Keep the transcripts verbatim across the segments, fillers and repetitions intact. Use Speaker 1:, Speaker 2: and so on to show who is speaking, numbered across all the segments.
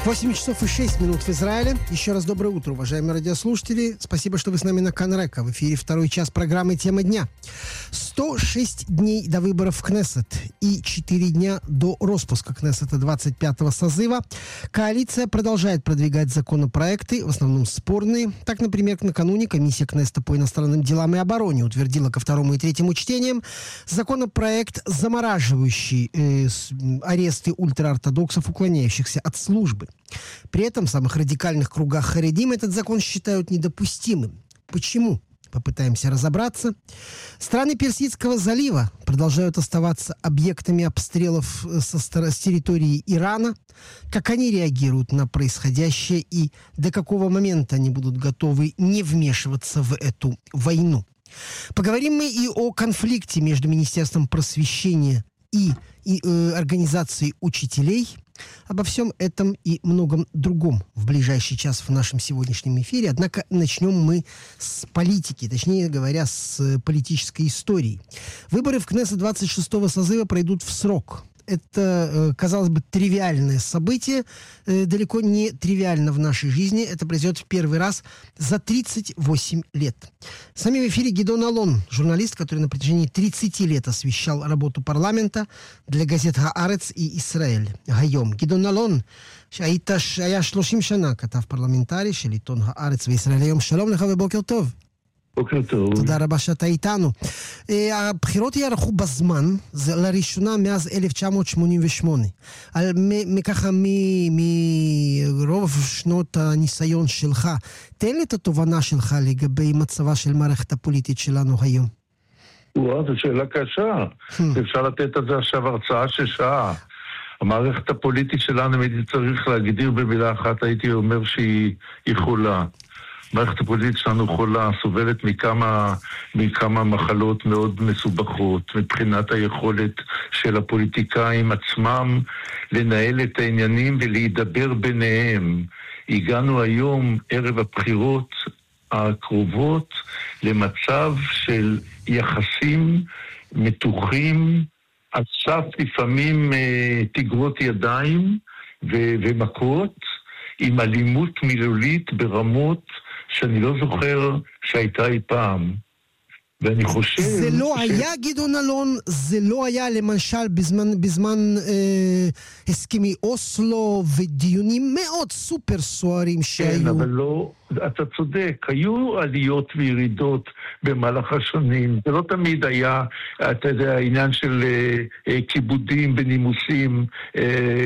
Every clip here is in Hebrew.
Speaker 1: восемь часов и шесть минут в Израиле. Еще раз доброе утро, уважаемые радиослушатели. Спасибо, что вы с нами на Канрека. В эфире второй час программы «Тема дня». сто шесть дней до выборов в Кнессет и четыре дня до распуска Кнессета двадцать пятого созыва. Коалиция продолжает продвигать законопроекты, в основном спорные. Так, например, накануне комиссия Кнессета по иностранным делам и обороне утвердила ко второму и третьему чтениям законопроект, замораживающий э, аресты ультраортодоксов, уклоняющихся от службы. При этом в самых радикальных кругах харидим этот закон считают недопустимым. Почему? Попытаемся разобраться. Страны Персидского залива продолжают оставаться объектами обстрелов со стороны, с территории Ирана. Как они реагируют на происходящее и до какого момента они будут готовы не вмешиваться в эту войну. Поговорим мы и о конфликте между Министерством просвещения и, и э, организацией учителей. Обо всем этом и многом другом в ближайший час в нашем сегодняшнем эфире. Однако начнем мы с политики, точнее говоря, с политической истории. Выборы в Кнессет двадцать шестого созыва пройдут в срок. Это, казалось бы, тривиальное событие, далеко не тривиально в нашей жизни. Это произойдет в первый раз за тридцать восемь лет. С нами в эфире Гидон Алон, журналист, который на протяжении тридцати лет освещал работу парламента для газет «Хаарец» и «Исраэль». Гайом. Гидон Алон, שהיית, היה שלושים שנה כתב פרלמנטרי של עיתון הארץ וישראל היום. שלום לך ובוקר טוב.
Speaker 2: בוקר טוב.
Speaker 1: תודה רבה שאתה איתנו. הבחירות יערכו בזמן, זה לראשונה מאז אלף תשע מאות שמונים ושמונה. על, מככה מרוב שנות הניסיון שלך, תן לי את התובנה שלך לגבי מצבה של מערכת הפוליטית שלנו היום.
Speaker 2: וואו, זו שאלה קשה. אפשר לתת על זה עכשיו הרצאה של שעה. המערכת הפוליטית שלנו, הייתי צריך להגדיר במילה אחת, הייתי אומר שהיא חולה. המערכת הפוליטית שלנו חולה, סובלת מכמה, מכמה מחלות מאוד מסובכות, מבחינת היכולת של הפוליטיקאים עצמם לנהל את העניינים ולהידבר ביניהם. הגענו היום, ערב הבחירות הקרובות, למצב של יחסים מתוחים, על סף לפעמים תגרות ידיים ו- ומכות, עם אלימות מילולית ברמות שאני לא זוכר שהייתה אי פעם. ואני חושב...
Speaker 1: זה לא
Speaker 2: ש...
Speaker 1: היה, גדעון אלון, זה לא היה למשל בזמן, בזמן אה, הסכמי אוסלו ודיונים מאוד סופר סוערים שהיו.
Speaker 2: כן, אבל לא... אתה צודק, היו עליות וירידות במהלך השנים, זה לא תמיד היה, אתה יודע, העניין של אה, אה, כיבודים בנימוסים אה,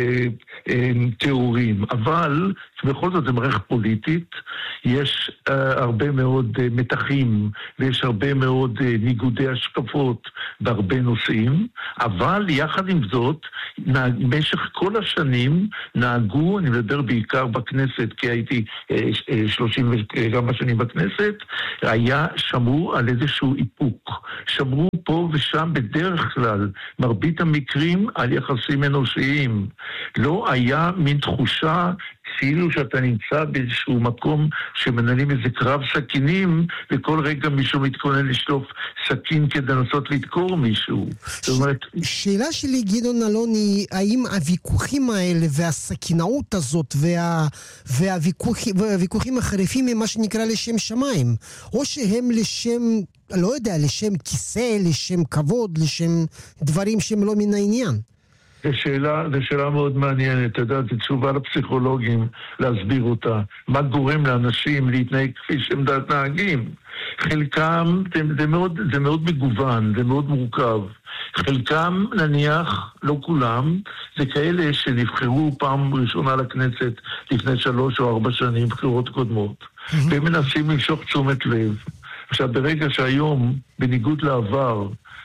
Speaker 2: אה, תיאורים, אבל בכל זאת זה מערכת פוליטית, יש אה, הרבה מאוד אה, מתחים, ויש הרבה מאוד אה, ניגודי השקפות בהרבה נושאים, אבל יחד עם זאת, במשך כל השנים נהגו, אני מדבר בעיקר בכנסת, כי הייתי אה, אה, שלושים וכמה שנים בכנסת, היה שמרו על איזשהו איפוק. שמרו פה ושם בדרך כלל, מרבית המקרים על יחסים אנושיים. לא היה מין תחושה כאילו שאתה נמצא באיזשהו מקום שמנהלים איזה קרב סכינים, וכל רגע מישהו מתכונן לשלוף סכין כדי לנסות לדקור מישהו.
Speaker 1: ש... זאת אומרת... שאלה שלי, גדעון אלון, היא האם הוויכוחים האלה והסכינאות הזאת וה... והוויכוחים, והוויכוחים החריפים הם מה שנקרא לשם שמיים, או שהם לשם, לא יודע, לשם כיסא, לשם כבוד, לשם דברים שהם לא מן העניין.
Speaker 2: זו שאלה, זו שאלה מאוד מעניינת, אתה יודע, זו תשובה לפסיכולוגים להסביר אותה. מה גורם לאנשים להתנהג כפי שהם נהגים? חלקם, זה, זה, מאוד, זה מאוד מגוון, זה מאוד מורכב. חלקם, נניח, לא כולם, זה כאלה שנבחרו פעם ראשונה לכנסת לפני שלוש או ארבע שנים, בחירות קודמות, והם מנסים למשוך תשומת לב. עכשיו, ברגע שהיום, בניגוד לעבר,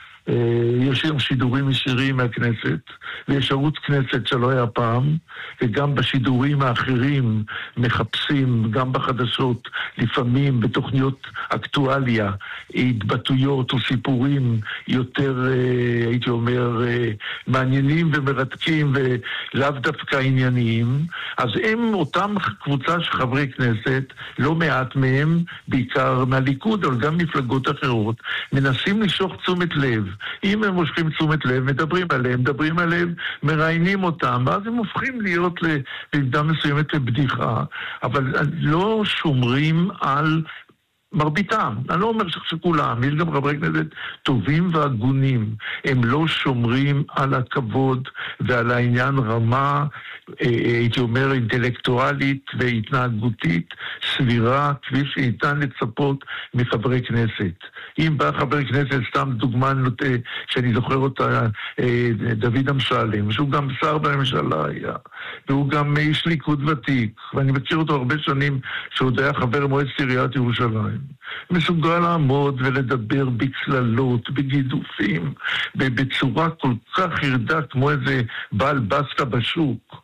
Speaker 2: יש היום שידורים ישירים מהכנסת, ויש ערוץ כנסת שלא היה פעם, וגם בשידורים האחרים מחפשים, גם בחדשות, לפעמים בתוכניות אקטואליה, התבטאויות או סיפורים יותר, הייתי אומר, מעניינים ומרתקים ולאו דווקא ענייניים. אז הם אותם קבוצה של חברי כנסת, לא מעט מהם, בעיקר מהליכוד, אבל גם מפלגות אחרות, מנסים לשוך תשומת לב. אם הם מושכים תשומת לב, מדברים עליהם, מדברים עליהם, מראיינים אותם, ואז הם הופכים להיות במידה מסוימת לבדיחה, אבל לא שומרים על מרביתם. אני לא אומר שכולם, יש גם חברי כנסת טובים והגונים, הם לא שומרים על הכבוד ועל העניין רמה, הייתי אומר, אינטלקטואלית והתנהגותית סבירה, כפי שניתן לצפות מחברי כנסת. אם בא חבר כנסת, סתם דוגמה נוטה, שאני זוכר אותה, דוד אמסלם, שהוא גם שר בממשלה היה, והוא גם איש ליכוד ותיק, ואני מכיר אותו הרבה שנים, שהוא היה חבר מועצת עיריית ירושלים. מסוגל לעמוד ולדבר בצללות, בגידופים, בצורה כל כך ירדה כמו איזה בעל בסטה בשוק.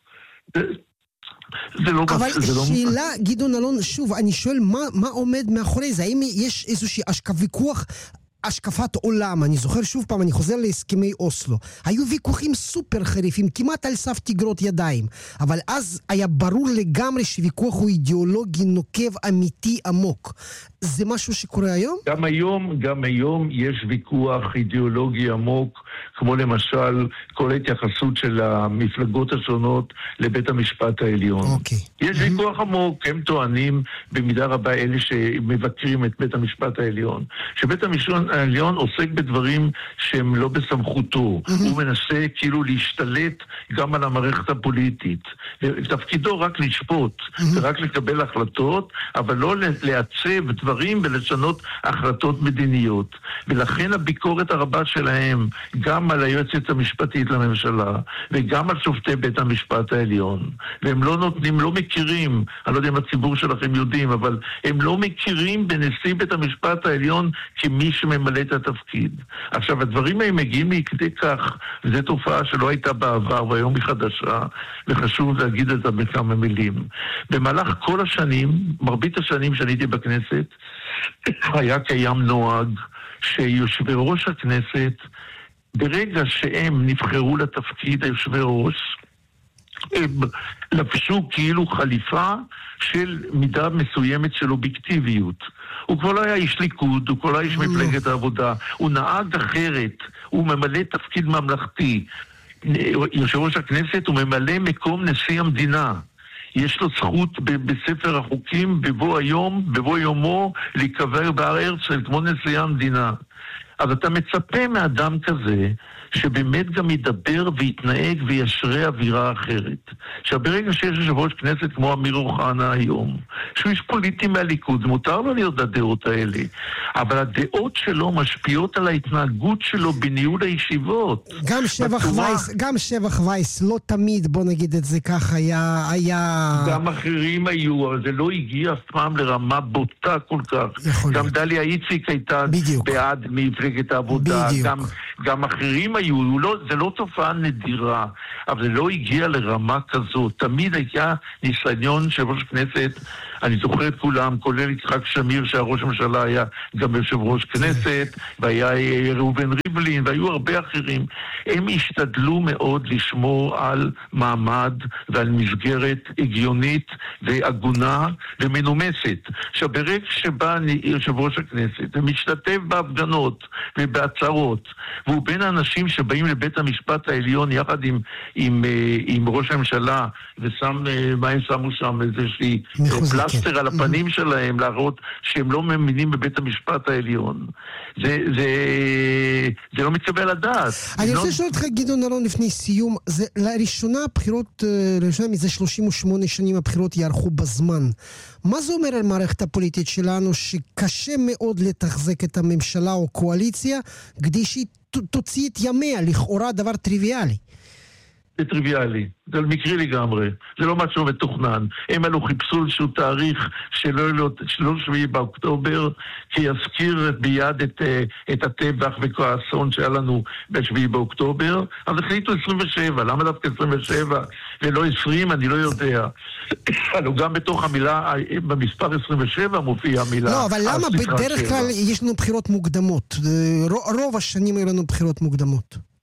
Speaker 1: זה לא אבל לא שאלה, מ... גדעון אלון, שוב, אני שואל מה, מה עומד מאחורי זה? האם יש איזושהי השקף, ויכוח, השקפת עולם? אני זוכר שוב פעם, אני חוזר להסכמי אוסלו. היו ויכוחים סופר חריפים, כמעט על סף תגרות ידיים. אבל אז היה ברור לגמרי שוויכוח הוא אידיאולוגי נוקב, אמיתי, עמוק. זה משהו שקורה היום? גם
Speaker 2: היום, גם היום יש ויכוח אידיאולוגי עמוק, כמו למשל כל ההתייחסות של המפלגות השונות לבית המשפט העליון.
Speaker 1: אוקיי.
Speaker 2: יש mm-hmm. ויכוח עמוק, הם טוענים במידה רבה אלה שמבקרים את בית המשפט העליון. שבית המשפט העליון עוסק בדברים שהם לא בסמכותו. Mm-hmm. הוא מנסה כאילו להשתלט גם על המערכת הפוליטית. תפקידו רק לשפוט, mm-hmm. ורק לקבל החלטות, אבל לא לעצב דברים ולשנות החלטות מדיניות. ולכן הביקורת הרבה שלהם, גם על היועצת המשפטית לממשלה, וגם על שופטי בית המשפט העליון. והם לא נותנים, לא מכירים, אני לא יודע אם הציבור שלכם יודעים, אבל הם לא מכירים בנשיא בית המשפט העליון כמי שממלא את התפקיד. עכשיו, הדברים האלה מגיעים מכדי כך, וזו תופעה שלא הייתה בעבר, והיום היא חדשה, וחשוב להגיד את זה בכמה מילים. במהלך כל השנים, מרבית השנים שאני הייתי בכנסת, היה קיים נוהג שיושבי ראש הכנסת, ברגע שהם נבחרו לתפקיד היושבי ראש, הם לבשו כאילו חליפה של מידה מסוימת של אובייקטיביות. הוא כבר לא היה איש ליכוד, הוא כבר לא היה איש מפלגת העבודה, הוא נהג אחרת, הוא ממלא תפקיד ממלכתי. יושב ראש הכנסת הוא ממלא מקום נשיא המדינה. יש לו זכות ב- בספר החוקים בבוא היום, בבוא יומו, להיקבר בהר הרצל כמו נשיא המדינה. אז אתה מצפה מאדם כזה שבאמת גם ידבר ויתנהג וישרה אווירה אחרת. שברגע שיש יושב ראש כנסת כמו אמיר אוחנה היום, שהוא איש פוליטי מהליכוד, מותר לו להיות הדעות האלה, אבל הדעות שלו משפיעות על ההתנהגות שלו בניהול הישיבות.
Speaker 1: גם שבח בצורה... וייס, גם שבח וייס, לא תמיד, בוא נגיד את זה כך, היה... היה...
Speaker 2: גם אחרים היו, אבל זה לא הגיע אף פעם לרמה בוטה כל כך. גם דליה איציק הייתה בדיוק. בעד מפלגת העבודה, גם, גם אחרים היו, לא, זה לא תופעה נדירה, אבל זה לא הגיע לרמה כזו. תמיד היה ניסיון של ראש כנסת, אני זוכר את כולם, כולל יצחק שמיר, שהראש הממשלה היה גם יושב ראש כנסת, והיה ראובן ריבלין, והיו הרבה אחרים. הם השתדלו מאוד לשמור על מעמד ועל מסגרת הגיונית והגונה ומנומסת. שברגע שבא יושב ראש הכנסת ומשתתף בהפגנות ובהצהרות, והוא בין האנשים שבאים לבית המשפט העליון יחד עם, עם, עם ראש הממשלה, ושם, מה הם שמו שם? איזושהי פלסטר על הפנים שלהם, להראות שהם לא מאמינים בבית המשפט העליון. זה, זה, זה לא מתקבל לדעת.
Speaker 1: אני רוצה לשאול אותך, גדעון אלון, לפני סיום, זה לראשונה הבחירות, לראשונה מזה שלושים ושמונה שנים הבחירות יערכו בזמן. מה זה אומר על מערכת הפוליטית שלנו שקשה מאוד לתחזק את הממשלה או קואליציה כדי שהיא תוציא את ימיה, לכאורה דבר טריוויאלי?
Speaker 2: זה טריוויאלי, זה מקרי לגמרי, זה לא משהו מתוכנן. הם אלו חיפשו איזשהו תאריך שלא שביעי באוקטובר, כי יזכיר ביד את, את הטבח והאסון שהיה לנו בשביעי באוקטובר, אז החליטו עשרים ושבע, למה דווקא עשרים ושבע ולא עשרים, אני לא יודע. אבל גם בתוך המילה, במספר עשרים ושבע מופיע המילה.
Speaker 1: לא, אבל למה בדרך כלל יש לנו בחירות מוקדמות? רוב השנים היו לנו בחירות מוקדמות.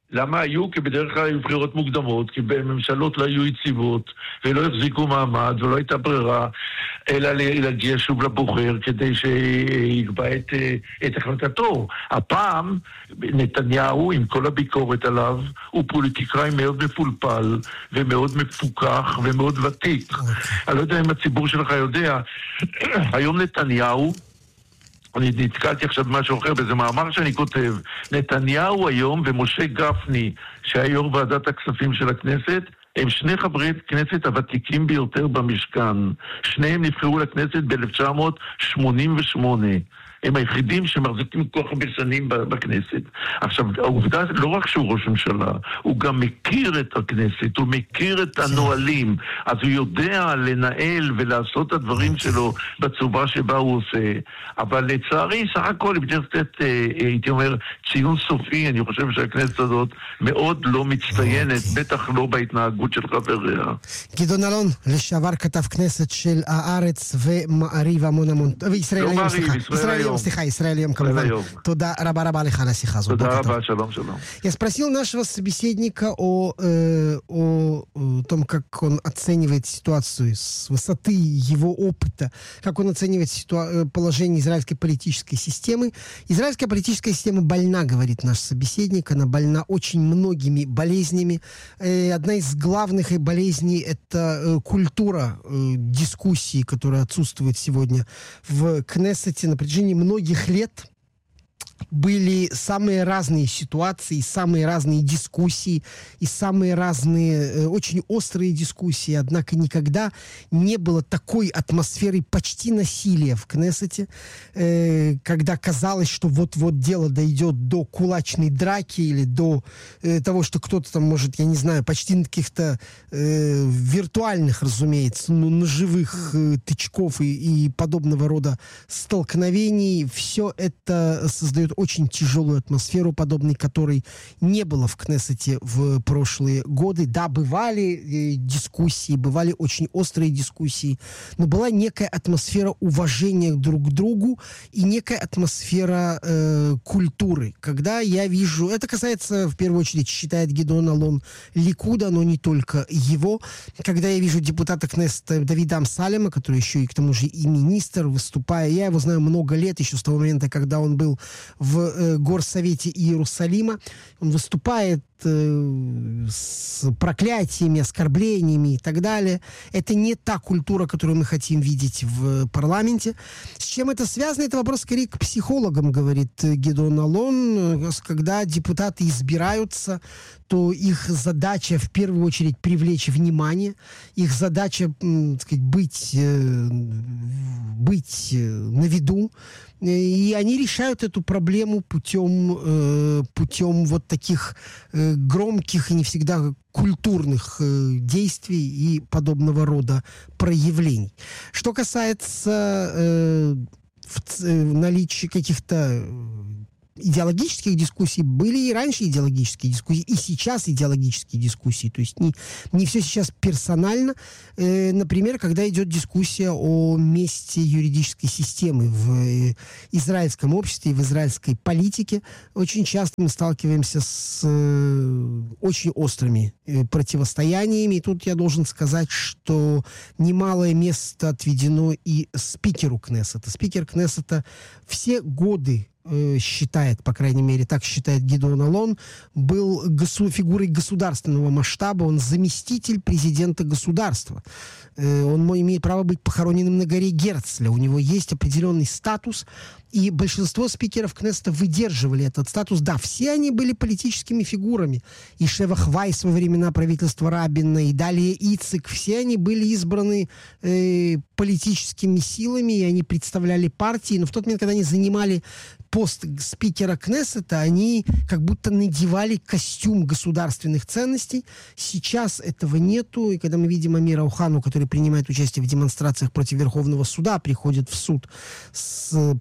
Speaker 2: למה היו? כי בדרך כלל היו בחירות מוקדמות, כי בממשלות לא היו יציבות, ולא החזיקו מעמד, ולא הייתה ברירה, אלא להגיע שוב לבוחר, כדי שיקבע את, את החלטתו. הפעם, נתניהו, עם כל הביקורת עליו, הוא פוליטיקאי מאוד מפולפל, ומאוד מפוקח, ומאוד ותיק. אני לא יודע אם הציבור שלך יודע, היום נתניהו, אני נתקלתי עכשיו במשהו אחר, באיזה מאמר שאני כותב, נתניהו היום ומשה גפני, שהיה יו"ר ועדת הכספים של הכנסת, הם שני חברי כנסת הוותיקים ביותר במשכן. שניהם נבחרו לכנסת ב-אלף תשע מאות שמונים ושמונה. הם היחידים שמחזיקים כל כך הרבה שנים בכנסת. עכשיו, העובדה, לא רק שהוא ראש ממשלה, הוא גם מכיר את הכנסת, הוא מכיר את הנועלים, אז הוא יודע לנהל ולעשות את הדברים שלו בצורה שבה הוא עושה. אבל לצערי, סך הכל, אם צריך לתת, הייתי אומר, ציון סופי, אני חושב שהכנסת הזאת מאוד לא מצטיינת, בטח לא בהתנהגות של חבריה.
Speaker 1: גדעון אלון, לשעבר כתב כנסת של הארץ ומעריב המון המון, וישראל היום, סליחה, ישראל היום. Стиха Израилем, Туда раба раба лиха сиха.
Speaker 2: Туда раба, шалом, шалом.
Speaker 1: Я спросил нашего собеседника о, э, о, о том, как он оценивает ситуацию с высоты его опыта, как он оценивает ситуа- положение израильской политической системы. Израильская политическая система больна, говорит наш собеседник, она больна очень многими болезнями. Э, одна из главных болезней – это э, культура э, дискуссии, которая отсутствует сегодня в Кнессете на протяжении многих лет. Были самые разные ситуации, самые разные дискуссии и самые разные, э, очень острые дискуссии. Однако никогда не было такой атмосферы почти насилия в Кнессете, э, когда казалось, что вот-вот дело дойдет до кулачной драки или до э, того, что кто-то там может, я не знаю, почти на каких-то э, виртуальных, разумеется, ну, ножевых э, тычков и, и подобного рода столкновений. Все это создает очень тяжелую атмосферу, подобной которой не было в Кнессете в прошлые годы. Да, бывали э, дискуссии, бывали очень острые дискуссии, но была некая атмосфера уважения друг к другу и некая атмосфера э, культуры. Когда я вижу... Это касается, в первую очередь, считает Гидеон Алон, Ликуда, но не только его. Когда я вижу депутата Кнессета Давида Амсалема, который еще и к тому же и министр, выступая, я его знаю много лет, еще с того момента, когда он был в э, Горсовете Иерусалима. Он выступает э, с проклятиями, оскорблениями и так далее. Это не та культура, которую мы хотим видеть в парламенте. С чем это связано? Это вопрос скорее к психологам, говорит Гидеон Алон. Когда депутаты избираются, то их задача в первую очередь привлечь внимание. Их задача, так сказать, быть, э, быть на виду. И они решают эту проблему путем, э, путем вот таких э, громких и не всегда культурных э, действий и подобного рода проявлений. Что касается э, в, э, наличия каких-то идеологических дискуссий, были и раньше идеологические дискуссии, и сейчас идеологические дискуссии. То есть не, не все сейчас персонально. Э, например, когда идет дискуссия о месте юридической системы в э, израильском обществе и в израильской политике, очень часто мы сталкиваемся с э, очень острыми э, противостояниями. И тут я должен сказать, что немалое место отведено и спикеру Кнессета. Спикер Кнессета все годы считает, по крайней мере, так считает Гидеон Алон, был госу- фигурой государственного масштаба, он заместитель президента государства. Он имеет право быть похороненным на горе Герцля. У него есть определенный статус, и большинство спикеров Кнессета выдерживали этот статус. Да, все они были политическими фигурами. И Шевах Вайс во времена правительства Рабина, и далее Ицик, все они были избраны э, политическими силами, и они представляли партии, но в тот момент, когда они занимали пост спикера Кнессета, они как будто надевали костюм государственных ценностей. Сейчас этого нету, и когда мы видим Амира Охану, который принимает участие в демонстрациях против Верховного суда, приходит в суд с пластырем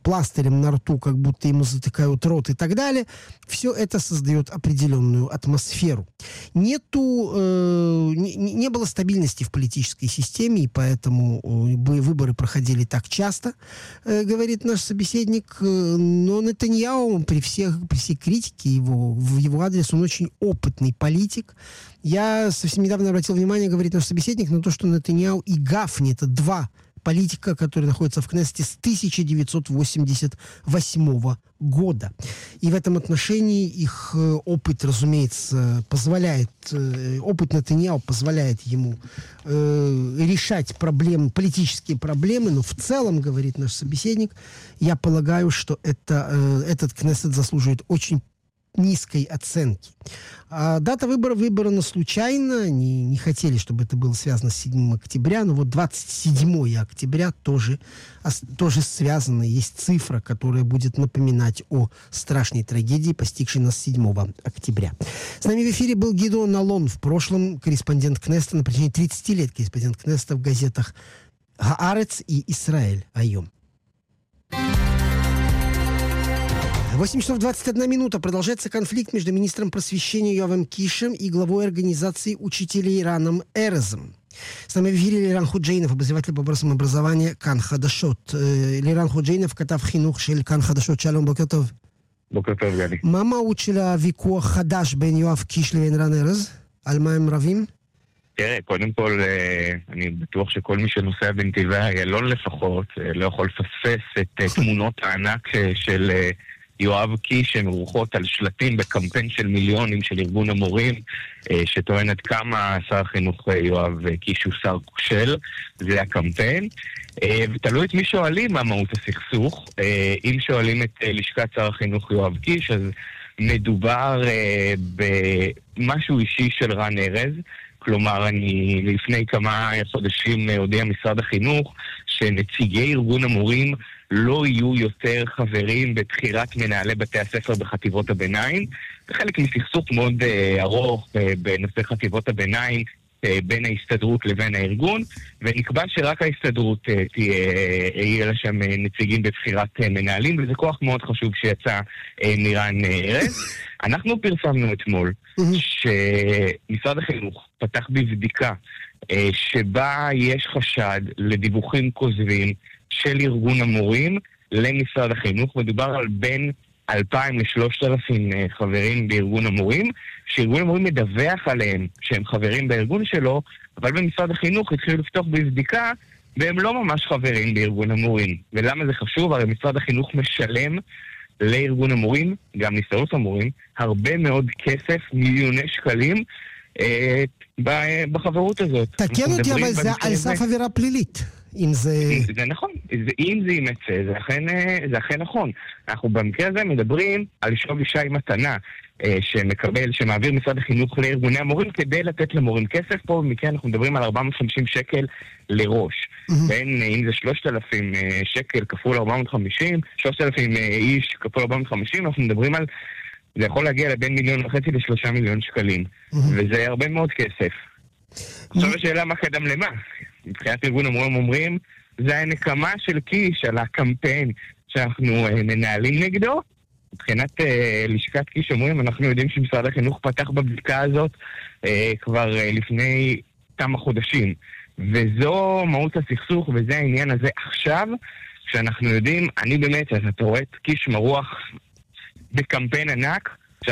Speaker 1: кастелем на рту, как будто ему затыкают рот и так далее. Все это создает определенную атмосферу. Нету, э, не, не было стабильности в политической системе, и поэтому э, выборы проходили так часто, э, говорит наш собеседник. Но Нетаньяху при всех, при всей критике его, в его адрес, он очень опытный политик. Я совсем недавно обратил внимание, говорит наш собеседник, на то, что Нетаньяху и Гафни — это два политика, которые находятся в Кнессете с тысяча девятьсот восемьдесят восьмого года. И в этом отношении их опыт, разумеется, позволяет, опыт Нетаньяху позволяет ему э, решать проблемы, политические проблемы, но в целом, говорит наш собеседник, я полагаю, что это, э, этот Кнессет заслуживает очень низкой оценки. А дата выбора выбрана случайно. Они не хотели, чтобы это было связано с седьмым октября, но вот двадцать седьмого октября тоже, тоже связано. Есть цифра, которая будет напоминать о страшной трагедии, постигшей нас седьмого октября. С нами в эфире был Гидеон Алон, в прошлом корреспондент Кнессета, на протяжении тридцати лет корреспондент Кнессета в газетах «Хаарец» и «Исраэль Айом». восемь часов двадцать одна минута. Продолжается конфликт между министром просвещения Йоавом Кишем и главой организации учителей Раном Эрезом. С нами в эфире Лиран Худжейнов, обозреватель по вопросам образования Кан Хадашот. Лиран Худжейнов, כתב חינוך של כאן חדשות. שלום, בוקר טוב.
Speaker 3: בוקר טוב, גלי.
Speaker 1: מה המהות של הוויכוח חדש בין יואב קיש לבין רן ארז? על מה הם רבים?
Speaker 3: תראה, קודם כל, אני בטוח שכל מי שנוסע בנתיבי איילון לפחות לא יכול לפספס את תמונות הענק של יואב קיש שמרוחות על שלטים בקמפיין של מיליונים של ארגון המורים, שטוען עד כמה שר החינוך יואב קיש הוא שר כושל. זה הקמפיין. ותלוי את מי שואלים מה מהות הסכסוך. אם שואלים את לשכת שר החינוך יואב קיש, אז מדובר במשהו אישי של רן ארז. כלומר, אני לפני כמה חודשים הודיע משרד החינוך שנציגי ארגון המורים לא יהיו יותר חברים בבחירת מנהלי בתי הספר בחטיבות הביניים. זה חלק מסכסוך מאוד uh, ארוך uh, בנושא חטיבות הביניים uh, בין ההסתדרות לבין הארגון, ונקבע שרק ההסתדרות uh, תהיה, uh, יהיה לה שם uh, נציגים בבחירת uh, מנהלים, וזה כוח מאוד חשוב שיצא uh, מרן ארז. אנחנו פרסמנו אתמול שמשרד החינוך פתח בבדיקה uh, שבה יש חשד לדיווחים כוזבים של ארגון המורים למשרד החינוך. מדובר על בין אלפיים לשלושת אלפים חברים בארגון המורים, שארגון המורים מדווח עליהם שהם חברים בארגון שלו, אבל במשרד החינוך התחילו לפתוח בבדיקה והם לא ממש חברים בארגון המורים. ולמה זה חשוב? הרי משרד החינוך משלם לארגון המורים, גם להסתדרות המורים, הרבה מאוד כסף, מיליוני שקלים, אה, בחברות הזאת.
Speaker 1: תקן אותי, אבל זה על סף עבירה פלילית. אם זה...
Speaker 3: זה נכון, אם זה יימצא, זה אכן, זה אכן נכון. אנחנו במקרה הזה מדברים על שווי שי מתנה שמקבל, שמעביר משרד החינוך לארגוני המורים כדי לתת למורים כסף. פה במקרה אנחנו מדברים על ארבע מאות וחמישים שקל לראש. בין אם זה שלושת אלפים שקל כפול ארבע מאות וחמישים, שלושת אלפים איש כפול ארבע מאות וחמישים, אנחנו מדברים על, זה יכול להגיע לבין מיליון וחצי לשלושה מיליון שקלים. וזה הרבה מאוד כסף. עכשיו השאלה מה קדם למה? מבחינת ארגון המורים אומרים, זה הנקמה של קיש על הקמפיין שאנחנו uh, מנהלים נגדו. מבחינת uh, לשכת קיש אומרים, אנחנו יודעים שמשרד החינוך פתח בבדיקה הזאת uh, כבר uh, לפני כמה חודשים. וזו מהות הסכסוך, וזה העניין הזה עכשיו, שאנחנו יודעים, אני באמת, אתה רואה את קיש מרוח בקמפיין ענק,